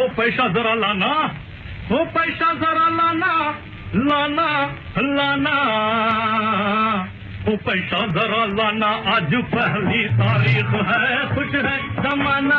पैसा जरा लाना, वो पैसा जरा लाना, लाना लाना, वो पैसा जरा लाना। आज पहली तारीख है, खुश है जमाना।